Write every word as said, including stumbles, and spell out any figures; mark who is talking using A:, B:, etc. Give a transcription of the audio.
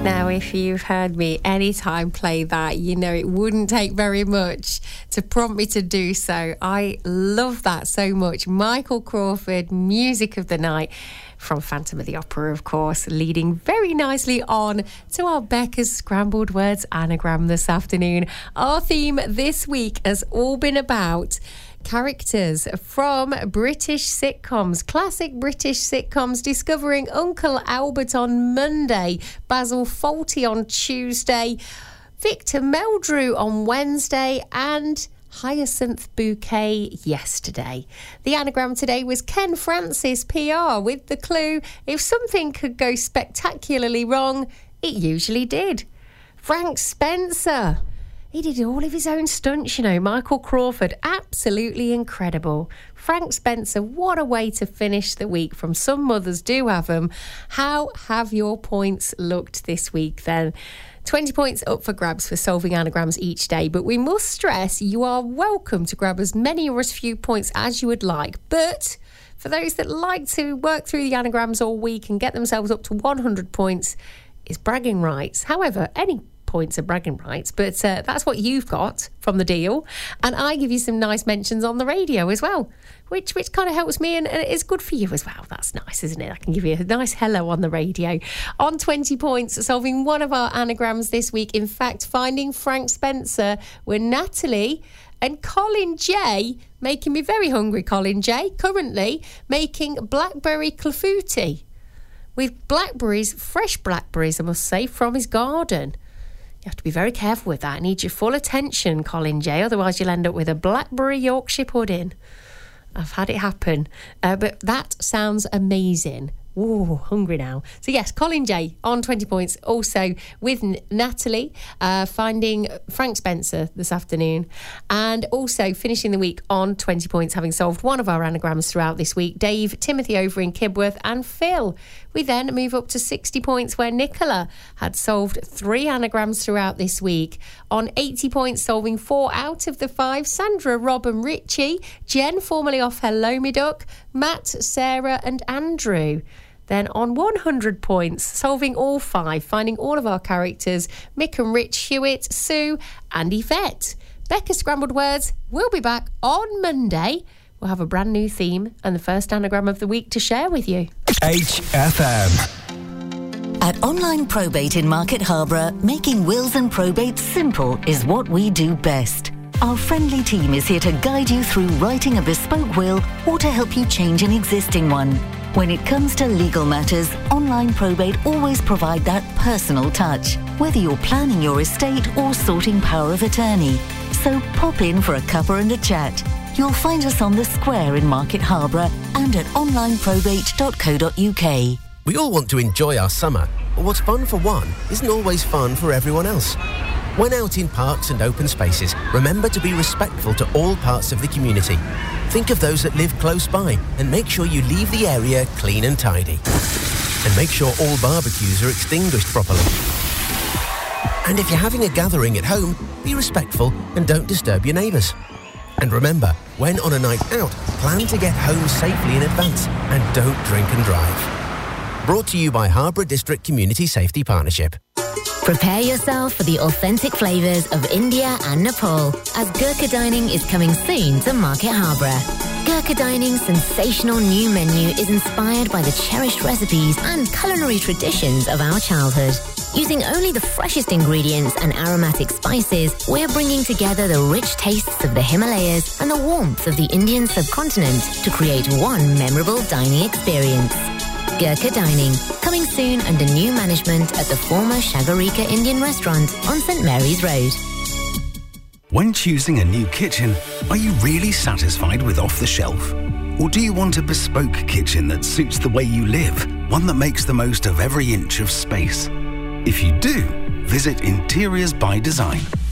A: Now, if you've heard me anytime play that, you know it wouldn't take very much to prompt me to do so. I love that so much. Michael Crawford, Music of the Night, from Phantom of the Opera, of course, leading very nicely on to our Becca's Scrambled Words anagram this afternoon. Our theme this week has all been about characters from British sitcoms, classic British sitcoms, discovering Uncle Albert on Monday, Basil Fawlty on Tuesday, Victor Meldrew on Wednesday, and Hyacinth Bouquet yesterday. The anagram today was Ken Francis P R, with the clue, if something could go spectacularly wrong, it usually did. Frank Spencer. He did all of his own stunts, you know. Michael Crawford, absolutely incredible. Frank Spencer, what a way to finish the week from Some Mothers Do Have Them. How have your points looked this week then? twenty points up for grabs for solving anagrams each day, but we must stress you are welcome to grab as many or as few points as you would like. But for those that like to work through the anagrams all week and get themselves up to one hundred points, is bragging rights. However, any points are bragging rights, but uh, that's what you've got from the deal, and I give you some nice mentions on the radio as well, which which kind of helps me, and, and it's good for you as well. That's nice, isn't it? I can give you a nice hello on the radio. On twenty points, solving one of our anagrams this week, in fact finding Frank Spencer, were Natalie and Colin J, making me very hungry. Colin J currently making blackberry clafouti with blackberries, fresh blackberries I must say, from his garden. You have to be very careful with that. I need your full attention, Colin J, otherwise you'll end up with a blackberry Yorkshire pudding. I've had it happen. Uh, but that sounds amazing. Ooh, hungry now. So yes, Colin J on twenty points. Also with N- Natalie, uh, finding Frank Spencer this afternoon. And also finishing the week on twenty points, having solved one of our anagrams throughout this week. Dave, Timothy over in Kibworth, and Phil. We then move up to sixty points, where Nicola had solved three anagrams throughout this week. On eighty points, solving four out of the five, Sandra, Rob and Richie. Jen, formerly off Hello Me Duck, Matt, Sarah and Andrew. Then on one hundred points, solving all five, finding all of our characters, Mick and Rich, Hewitt, Sue and Yvette. Becca Scrambled Words will be back on Monday. We'll have a brand new theme and the first anagram of the week to share with you.
B: H F M.
C: At Online Probate in Market Harborough, making wills and probates simple is what we do best. Our friendly team is here to guide you through writing a bespoke will or to help you change an existing one. When it comes to legal matters, Online Probate always provide that personal touch, whether you're planning your estate or sorting power of attorney. So pop in for a cuppa and a chat. You'll find us on the square in Market Harborough and at online probate dot co dot uk.
D: We all want to enjoy our summer, but what's fun for one isn't always fun for everyone else. When out in parks and open spaces, remember to be respectful to all parts of the community. Think of those that live close by and make sure you leave the area clean and tidy. And make sure all barbecues are extinguished properly. And if you're having a gathering at home, be respectful and don't disturb your neighbours. And remember, when on a night out, plan to get home safely in advance and don't drink and drive. Brought to you by Harborough District Community Safety Partnership.
E: Prepare yourself for the authentic flavours of India and Nepal, as Gurkha Dining is coming soon to Market Harborough. Gurkha Dining's sensational new menu is inspired by the cherished recipes and culinary traditions of our childhood. Using only the freshest ingredients and aromatic spices, we're bringing together the rich tastes of the Himalayas and the warmth of the Indian subcontinent to create one memorable dining experience. Gurkha Dining, coming soon under new management at the former Shagarika Indian restaurant on St Mary's Road.
B: When choosing a new kitchen, are you really satisfied with off the shelf? Or do you want a bespoke kitchen that suits the way you live, one that makes the most of every inch of space? If you do, visit Interiors by Design.